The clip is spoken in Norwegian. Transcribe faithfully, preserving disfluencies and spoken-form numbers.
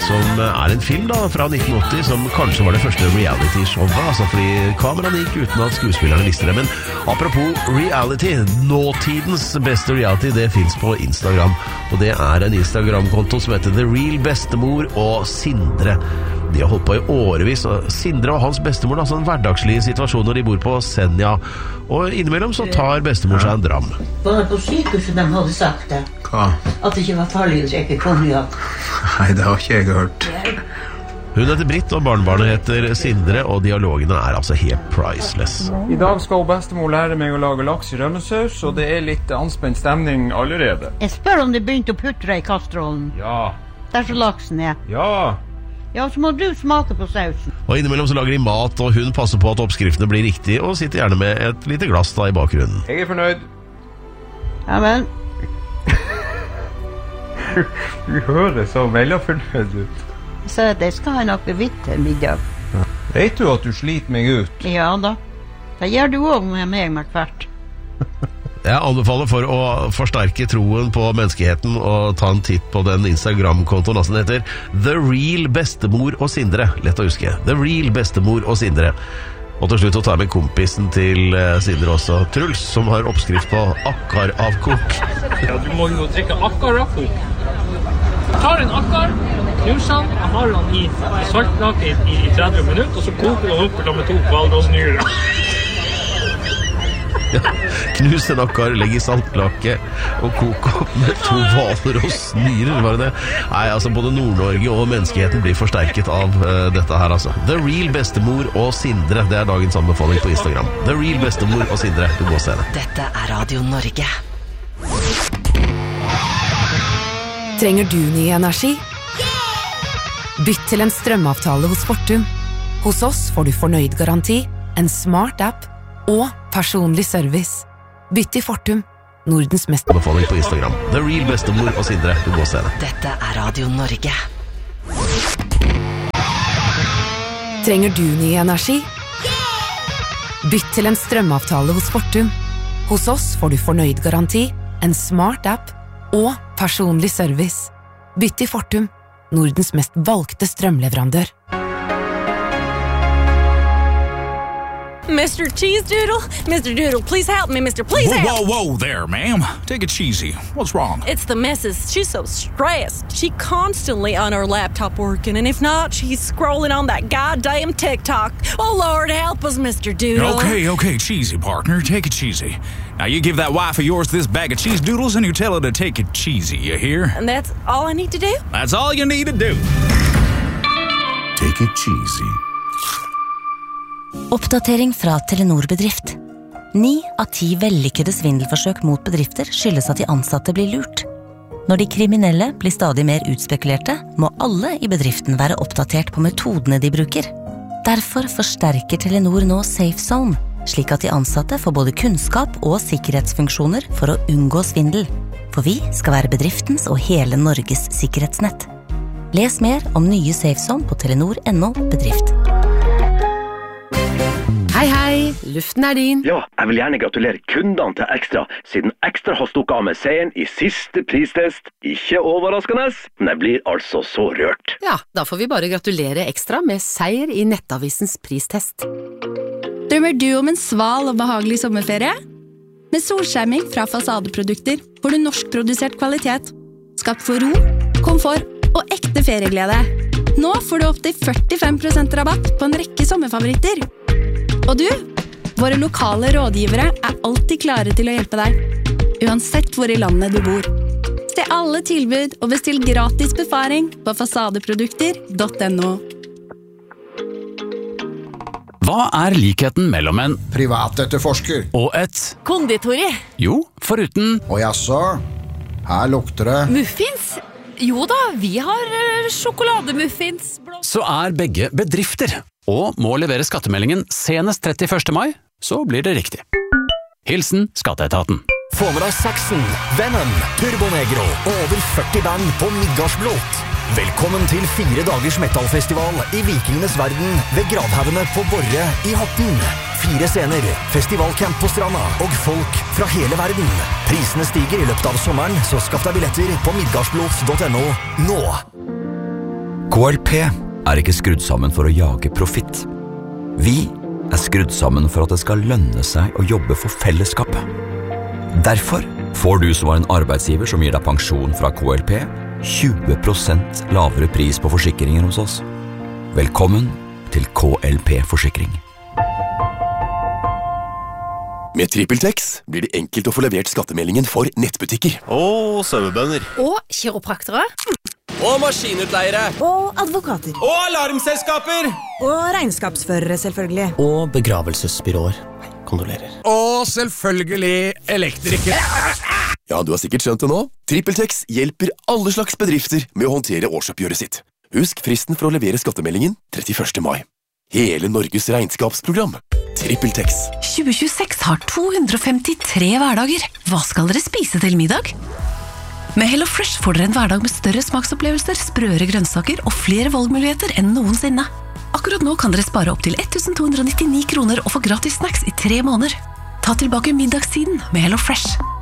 som er en film da, fra nitten åtti, som kanskje var det første reality-showet, altså fordi kameraene gikk uten at skuespillerne visste det. Men apropos reality, nåtidens beste reality, det finnes på Instagram. Og det er en Instagram-konto som heter The Real Bestemor og Sindre. De har holdt på i årevis, og Sindre og hans bestemor, altså en hverdagslig situasjon når de bor på Senja. Og innimellom så tar bestemor seg en dram. Var det på sykehuset de hadde sagt det? Hva? At det ikke var farlig å drikke konjak. Nei, det har ikke jeg hørt. Hun heter Britt, og barnebarnet heter Sindre, og dialogene er altså helt priceless. I dag skal bestemor lære meg å lage laks i rømmesaus, og det er litt anspent stemning allerede. Jeg spør om det begynte å putre i kastrollen. Ja. Der så laksen er. Ja. Ja, så må du smake på sausen. Og innimellom så lager de mat, og hun passer på at oppskriftene blir riktig, og sitter gjerne med et lite glass da i bakgrunnen. Jeg er fornøyd. Ja, men... Du hører så veldig fornøyd ut. Så det skal ha nok bevitt til middag. Vet du at du sliter meg ut? Ja da. Det gjør du også med meg med hvert. Jeg anbefaler for å forsterke troen på menneskeheten og ta en titt på den Instagram-kontoen, altså den heter The Real Bestemor og Sindre. Lett å huske. The Real Bestemor og Sindre. Og til slutt å ta med kompisen til Sindre også, Truls, som har oppskrift på akkaravkok. Ja, du må jo drikke akkaravkok. Jeg tar en akkar, knuser han, jeg har han i saltlake i tretti minutter, og så koker han opp med to hvalrossnyrer. Ja, knus en akkar, legg i saltlake og kok opp med to hvalrossnyrer, var det det? Nei, altså både Nord-Norge og menneskeheten blir forsterket av uh, dette her, altså. The Real Bestemor og Sindre, det er dagens anbefaling på Instagram. The Real Bestemor og Sindre, du må se det. Dette er Radio Norge. Trenger du ny energi? Bytt til en strømavtale hos Fortum. Hos oss får du fornøyd garanti, en smart app og personlig service. Bytt til Fortum, Nordens mest anbefaling på Instagram. The Real Bestemor og Sindre, du må se det. Dette er Radio Norge. Trenger du ny energi? Bytt til en strømavtale hos Fortum. Hos oss får du fornøyd garanti, en smart app og personlig service. Bytt til Fortum, Nordens mest valgte strømleverandør. Mister Cheese Doodle? Mister Doodle, please help me, Mister Please whoa, help! Whoa, whoa there, ma'am. Take it cheesy. What's wrong? It's the missus. She's so stressed. She constantly on her laptop working, and if not, she's scrolling on that goddamn TikTok. Oh, Lord, help us, Mister Doodle. Okay, okay, cheesy, partner. Take it cheesy. Now, you give that wife of yours this bag of cheese doodles, and you tell her to take it cheesy, you hear? And that's all I need to do? That's all you need to do. Take it cheesy. Oppdatering fra Telenor Bedrift. Ni av ti vellykkede svindelforsøk mot bedrifter skyldes at de ansatte blir lurt. Når de kriminelle blir stadig mer utspekulerte, må alle i bedriften være oppdatert på metodene de bruker. Derfor forsterker Telenor nå Safe Zone, slik at de ansatte får både kunnskap og sikkerhetsfunksjoner for å unngå svindel. For vi skal være bedriftens og hele Norges sikkerhetsnett. Les mer om nye Safe Zone på telenor punktum no bedrift. Hei, hei, luften er din. Ja, jeg vil gjerne gratulere kundene til Ekstra, siden Ekstra har stukket av med seieren i siste pristest. Ikke overraskende, men jeg blir altså så rørt. Ja, da får vi bare gratulere Ekstra med seier i Nettavisens pristest. Drømmer du om en sval og behagelig sommerferie? Med solskjerming fra Fasadeprodukter får du norskprodusert kvalitet, skapt for ro, komfort og ekte ferieglede. Nå får du opp til førtifem prosent rabatt på en rekke sommerfavoritter. Og du, våre lokale rådgivere er alltid klare til å hjelpe deg, uansett hvor i landet du bor. Se alle tilbud og bestill gratis befaring på fasadeprodukter punktum no. Hva er likheten mellom en privatetterforsker og et konditori? Jo, foruten og jaså, her lukter det muffins? Jo da, vi har sjokolademuffins. Så er begge bedrifter og må levere skattemeldingen senest trettiførste mai, så blir det riktig. Hilsen Skatteetaten. Få med deg Saxon, Venom, Turbonegro og over førti band på Midgardsblot. Velkommen til fire dagers metalfestival i Vikingenes verden ved Gravhaugene på Borre i Horten. Fire scener, festivalcamp på stranda og folk fra hele verden. Prisene stiger i løpet av sommeren, så skaff deg billetter på midgardsblot punktum no nå. K L P er ikke skrudd sammen for å jage profitt. Vi er skrudd sammen for at det skal lønne seg å jobbe for fellesskapet. Derfor får du som har en arbeidsgiver som gir deg pensjon fra K L P, tjue prosent lavere pris på forsikringer hos oss. Velkommen til K L P Forsikring. Med TrippelTex blir det enkelt å få levert skattemeldingen for nettbutikker. Og sauebønder. Og kiropraktere. Og maskinutleiere. Og advokater. Og alarmselskaper. Og regnskapsførere, selvfølgelig. Og begravelsesbyråer. Kondolerer. Og selvfølgelig elektrikere. Ja, du har sikkert skjønt det nå. TrippelTex hjelper alle slags bedrifter med å håndtere årsoppgjøret sitt. Husk fristen for å levere skattemeldingen trettiførste mai. Hele Norges regnskapsprogram. TrippelTex. tjue tjueseks har to hundre femtitre hverdager. Hva skal dere spise til middag? Med Hello Fresh får dere en hverdag med større smaksopplevelser, sprøere grønnsaker og flere valgmuligheter enn noensinne. Akkurat nå kan dere spare opp til tolv hundre nittini kroner og få gratis snacks i tre måneder. Ta tilbake middagstiden med Hello Fresh.